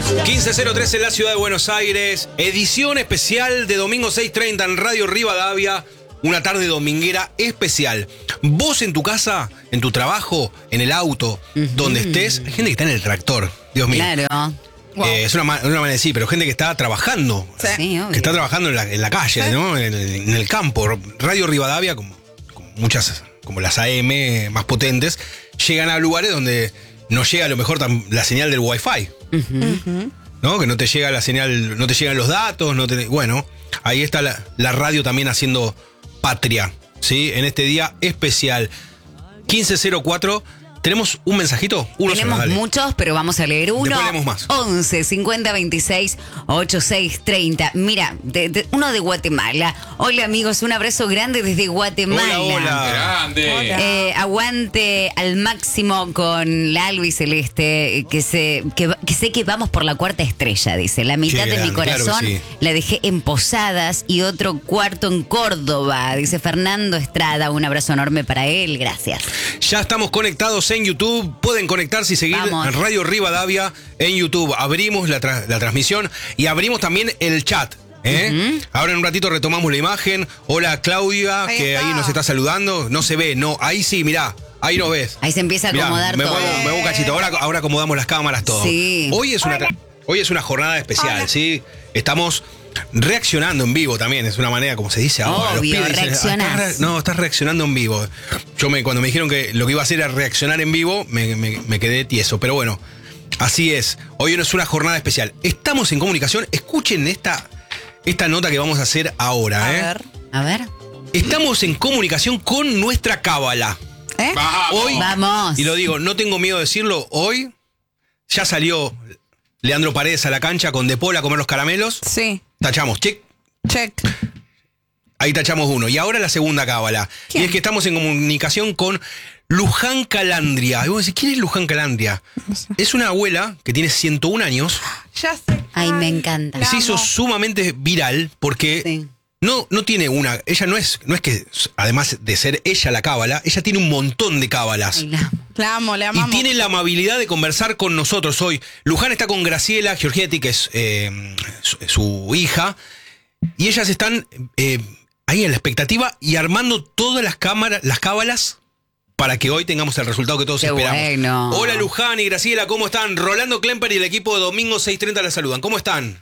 15:03 en la ciudad de Buenos Aires. Edición especial de domingo 6:30 en Radio Rivadavia. Una tarde dominguera especial. Vos en tu casa, en tu trabajo, en el auto, donde estés. Hay gente que está en el tractor. Dios mío. Claro. Wow. Es una manera de decir, pero gente que está trabajando. Sí, que está trabajando en la calle, ¿no? En el campo. Radio Rivadavia, como muchas, como las AM más potentes, llegan a lugares donde no llega a lo mejor la señal del Wi-Fi. ¿No? Que no te llega la señal, no te llegan los datos, bueno, ahí está la radio también haciendo patria, ¿sí? En este día especial. 15:04. ¿Tenemos un mensajito? Tenemos muchos, pero vamos a leer uno. Después leemos más. 11 50 26 86 30. Mira, uno de Guatemala. Hola amigos, un abrazo grande desde Guatemala. Hola. Grande. Aguante al máximo con la Albi Celeste, que sé que vamos por la cuarta estrella, dice. La mitad Qué de mi grande, corazón claro que sí. la dejé en Posadas y otro cuarto en Córdoba, dice Fernando Estrada. Un abrazo enorme para él, gracias. Ya estamos conectados en YouTube. Pueden conectarse y seguir en Radio Rivadavia en YouTube. Abrimos la transmisión y abrimos también el chat. Ahora en un ratito retomamos la imagen. Hola Claudia, que ahí nos está saludando. No se ve, no, ahí sí, mirá. Ahí nos ves. Ahí se empieza a acomodar mirá, todo. Me voy un cachito. Ahora acomodamos las cámaras, todo. Sí. Hoy es una jornada especial, ¿sí? Estamos reaccionando en vivo también, es una manera como se dice ahora. Obvio, reaccionás. Estás reaccionando en vivo. Cuando me dijeron que lo que iba a hacer era reaccionar en vivo, me quedé tieso. Pero bueno, así es. Hoy no es una jornada especial. Estamos en comunicación. Escuchen esta nota que vamos a hacer ahora. A ver. Estamos en comunicación con nuestra cábala. Hoy, vamos. Y lo digo, no tengo miedo de decirlo, hoy ya salió Leandro Paredes a la cancha con De Paul a comer los caramelos. Sí. Tachamos, check. Ahí tachamos uno. Y ahora la segunda cábala. ¿Quién? Y es que estamos en comunicación con Luján Calandria. Y vos decís, ¿quién es Luján Calandria? No sé. Es una abuela que tiene 101 años. Ya sé. Ay, me encanta. Que se hizo sumamente viral porque no tiene una. Ella no es que, además de ser ella la cábala, ella tiene un montón de cábalas. Ay, La amo, la amamos. Y tiene la amabilidad de conversar con nosotros hoy. Luján está con Graciela Giorgetti, que es su hija. Y ellas están ahí en la expectativa y armando todas las cábalas para que hoy tengamos el resultado que todos esperamos. Bueno. Hola Luján y Graciela, ¿cómo están? Rolando Klemper y el equipo de Domingo 6:30 la saludan. ¿Cómo están?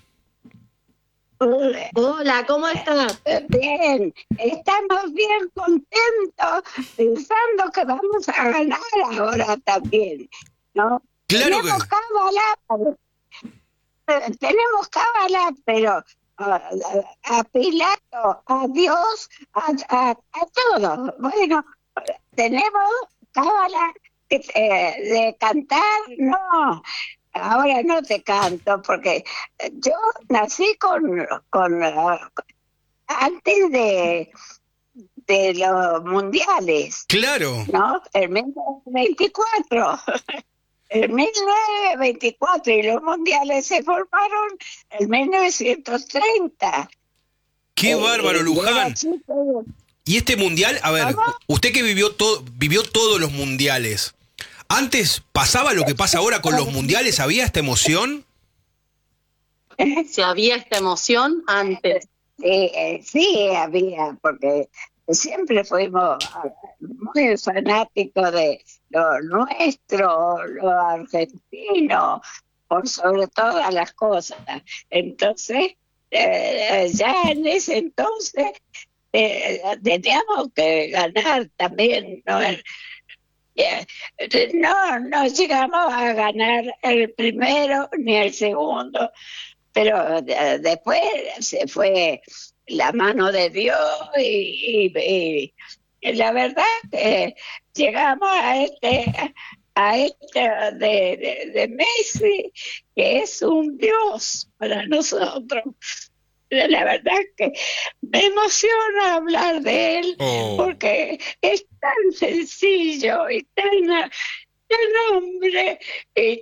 Hola, ¿cómo estás? Bien, estamos bien contentos, pensando que vamos a ganar ahora también, ¿no? Claro tenemos cábala, pero a Pilato, a Dios, a todo. Bueno, tenemos cábala de cantar, no. Ahora no te canto porque yo nací con antes de los mundiales. Claro. ¿No? En 1924. En 1924 y los mundiales se formaron en 1930. ¡Qué bárbaro, Luján! Y este mundial, a ver, usted que vivió todos los mundiales, ¿antes pasaba lo que pasa ahora con los mundiales? ¿Había esta emoción? Si había esta emoción antes. Sí, había, porque siempre fuimos muy fanáticos de lo nuestro, lo argentino, por sobre todas las cosas. Entonces, ya en ese entonces teníamos que ganar también, ¿no? No llegamos a ganar el primero ni el segundo, pero después se fue la mano de Dios y la verdad que llegamos a este de Messi, que es un Dios para nosotros. La verdad que me emociona hablar de él, porque es tan sencillo y tan hombre y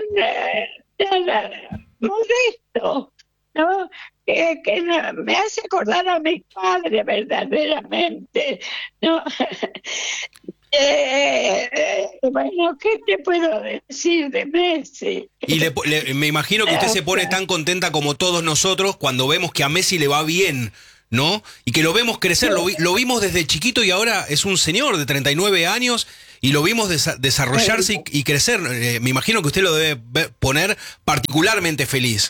tan modesto, ¿no? Que me hace acordar a mi padre verdaderamente, ¿no? Bueno, ¿qué te puedo decir de Messi? Y me imagino que usted se pone tan contenta como todos nosotros cuando vemos que a Messi le va bien, ¿no? Y que lo vemos crecer, lo vimos desde chiquito y ahora es un señor de 39 años y lo vimos desarrollarse y crecer. Me imagino que usted lo debe poner particularmente feliz.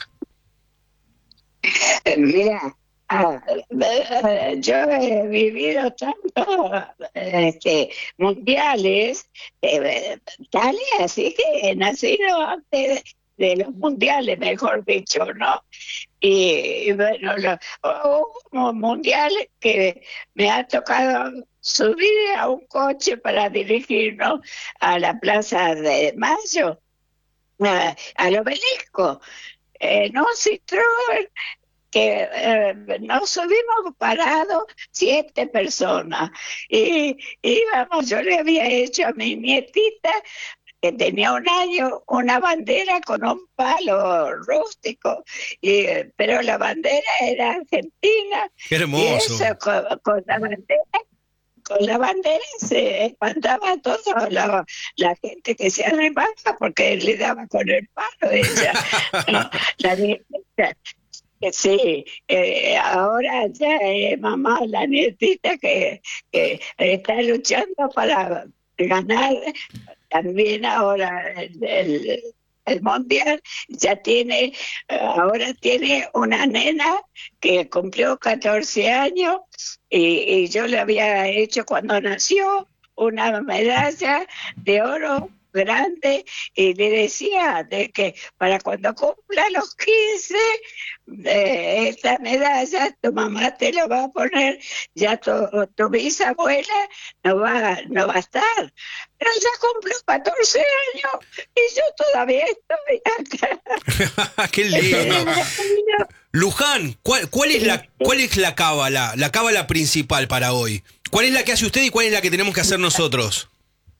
Mira, yo he vivido tantos mundiales, tales, así que he nacido antes de los mundiales, mejor dicho, ¿no? Y bueno, hubo mundiales que me ha tocado subir a un coche para dirigirnos a la Plaza de Mayo, al Obelisco, en un Citroën que nos subimos parados 7 personas y íbamos, yo le había hecho a mi nietita que tenía 1 año una bandera con un palo rústico, pero la bandera era argentina. ¡Qué hermoso! Y eso con la bandera se espantaba toda la gente que se arrimaba porque le daba con el palo ella. No, la nietita. Sí, ahora ya es mamá, la nietita que está luchando para ganar también ahora el mundial. Ya ahora tiene una nena que cumplió 14 años y yo le había hecho cuando nació una medalla de oro grande y le decía de que para cuando cumpla los 15 esta medalla tu mamá te lo va a poner, ya tu bisabuela no va a estar, pero ya cumplió 14 años y yo todavía estoy acá. ¡Qué lindo! Luján, ¿cuál es la cábala principal para hoy? ¿Cuál es la que hace usted y cuál es la que tenemos que hacer nosotros?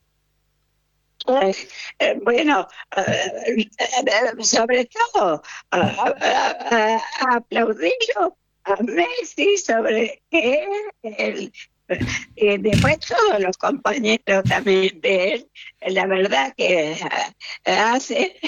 Bueno, sobre todo aplaudirlo a Messi sobre que y después todos los compañeros también de él, la verdad que hace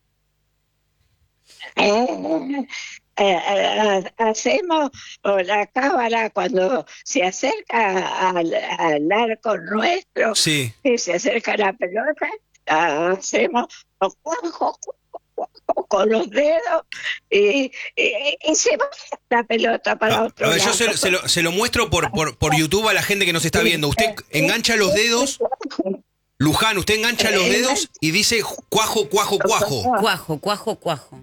hacemos la cábala cuando se acerca al arco nuestro, sí. Y se acerca la pelota, hacemos con los dedos y se va la pelota para otro lado. Yo se lo muestro por YouTube a la gente que nos está viendo. Usted engancha los dedos, Luján, usted engancha los dedos y dice cuajo, cuajo, cuajo. Cuajo, cuajo, cuajo.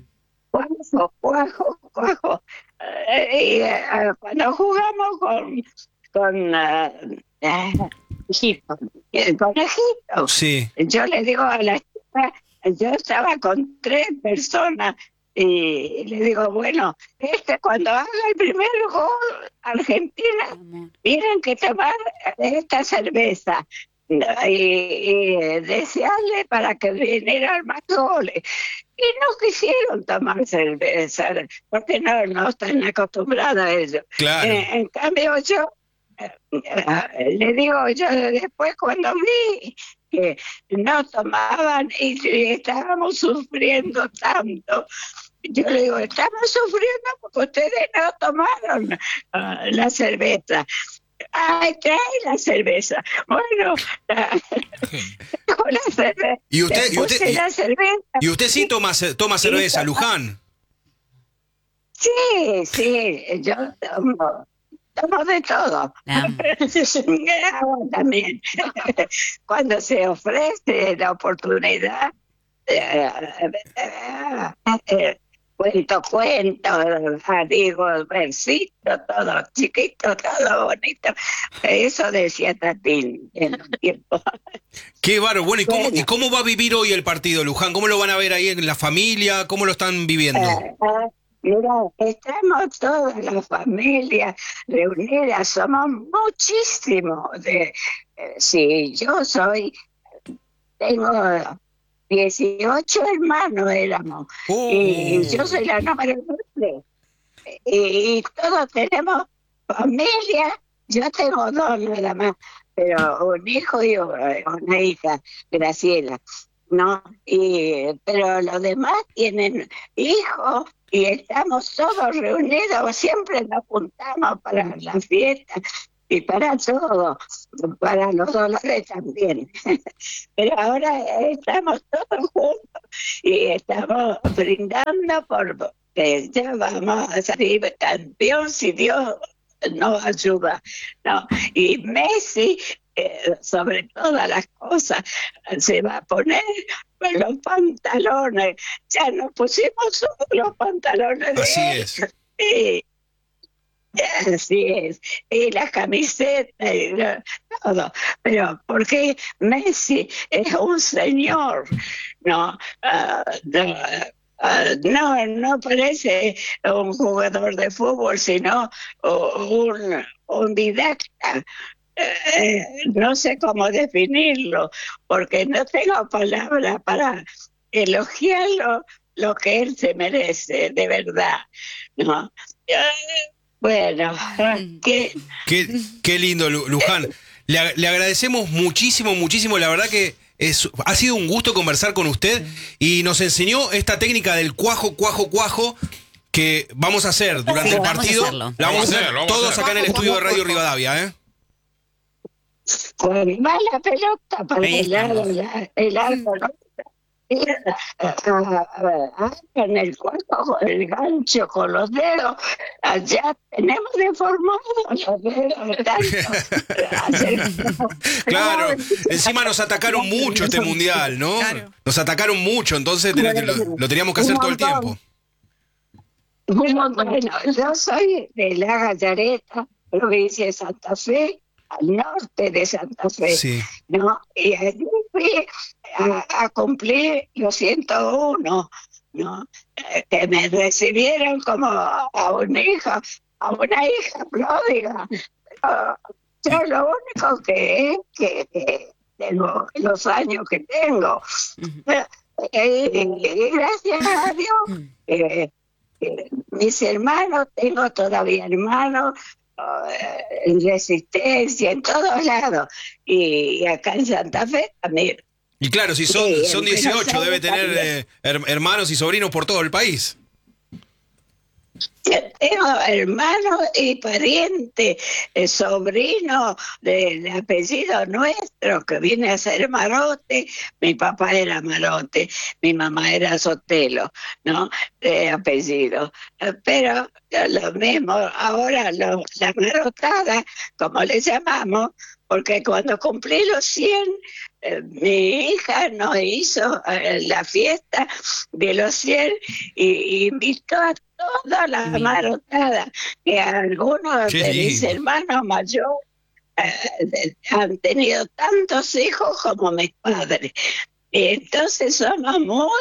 Cuajo. Cuando jugamos con Egipto, sí. Yo le digo a la chica, yo estaba con 3 personas y le digo, bueno, cuando haga el primer gol Argentina, tienen que tomar esta cerveza y desearle para que vinieran más goles. Y no quisieron tomar cerveza porque no están acostumbradas a ello. Claro. En cambio yo le digo, yo después cuando vi que no tomaban y estábamos sufriendo tanto, yo le digo, estamos sufriendo porque ustedes no tomaron la cerveza. Ay, trae la cerveza. Bueno, la cerveza. ¿Y la cerveza. ¿Y usted sí toma cerveza, Luján? Sí, yo tomo de todo. Agua también. Cuando se ofrece la oportunidad, cuento, digo, versito, todo chiquito, todo bonito. Eso decía Tatín en un tiempo. Qué bárbaro. Bueno, ¿y cómo va a vivir hoy el partido, Luján? ¿Cómo lo van a ver ahí en la familia? ¿Cómo lo están viviendo? Mira, estamos toda la familia reunidas, somos muchísimos. Sí, tengo 18 hermanos éramos, y yo soy la número 9. Y todos tenemos familia, yo tengo 2 nada más, pero un hijo y una hija, Graciela, ¿no? Pero los demás tienen hijos y estamos todos reunidos, siempre nos juntamos para la fiesta y para todo, para los dolores también. Pero ahora estamos todos juntos y estamos brindando por que ya vamos a salir campeón si Dios nos ayuda, ¿no? Y Messi, sobre todas las cosas, se va a poner los pantalones. Ya nos pusimos los pantalones de Así él. es. Y, así es. Y las camisetas, y todo. Pero porque Messi es un señor, ¿no? No parece un jugador de fútbol, sino un didacta. No sé cómo definirlo, porque no tengo palabras para elogiarlo lo que él se merece, de verdad, ¿no? Bueno, Qué lindo, Luján. Le agradecemos muchísimo, muchísimo. La verdad que ha sido un gusto conversar con usted y nos enseñó esta técnica del cuajo, que vamos a hacer durante el vamos a partido. hacerlo. La vamos a hacer Vamos a todos hacer. acá en el estudio de Radio Rivadavia, ¿eh? con mala pelota para Ahí el arco, ¿no? En el cuerpo, con el gancho, con los dedos, allá tenemos deformados los dedos de tanto. Claro, encima nos atacaron mucho este mundial, ¿no? Claro. Nos atacaron mucho, entonces lo teníamos que hacer todo el tiempo. Bueno, yo soy de La Gallareta, provincia de Santa Fe, al norte de Santa Fe, Sí. ¿no? Y allí fui a cumplir los 101, ¿no? Que me recibieron como a una hija pródiga. Pero yo lo único que es que tengo los años que tengo. Gracias a Dios. Mis hermanos, tengo todavía hermanos en Resistencia, en todos lados, y acá en Santa Fe también. Y claro, si son 18, debe tener hermanos y sobrinos por todo el país. Tengo hermanos y parientes, sobrinos del apellido nuestro, que viene a ser Marote. Mi papá era Marote, mi mamá era Sotelo, ¿no? De apellido. Pero lo mismo, ahora la marotada, como le llamamos, porque cuando cumplí los 100, mi hija nos hizo la fiesta de los 100 y invitó a toda la marotada, que algunos Qué de mis lindo. hermanos mayores han tenido tantos hijos como mis padres. Y entonces somos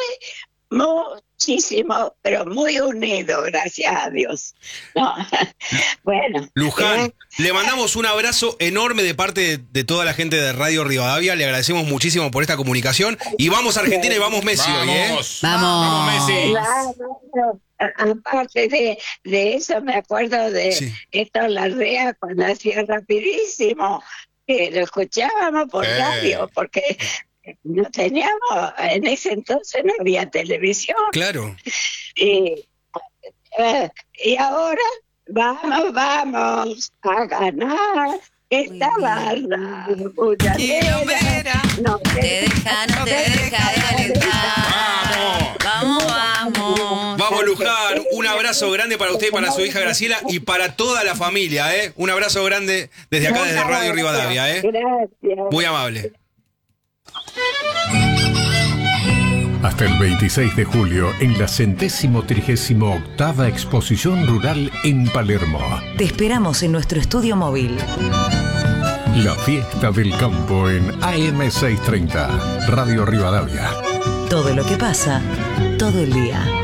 muchísimo, pero muy unidos, gracias a Dios. No. Bueno. Luján, le mandamos un abrazo enorme de parte de toda la gente de Radio Rivadavia. Le agradecemos muchísimo por esta comunicación. Y vamos a Argentina y vamos Messi hoy, ¿eh? Vamos. Vamos. Messi. Claro, aparte de eso, me acuerdo de Sí. Héctor Larrea cuando hacía Rapidísimo, que lo escuchábamos por radio, porque no teníamos, en ese entonces no había televisión. Claro. Y ahora vamos a ganar esta barra. Quilombera. No No te deja de alentar. Vamos, vamos. Vamos, Luján. Un abrazo grande para usted y para su hija Graciela y para toda la familia, ¿eh? Un abrazo grande desde acá, desde Radio Rivadavia, ¿eh? Gracias. Muy amable. Hasta el 26 de julio en la 138ª Exposición Rural en Palermo. Te esperamos en nuestro estudio móvil. La fiesta del campo en AM630, Radio Rivadavia. Todo lo que pasa, todo el día.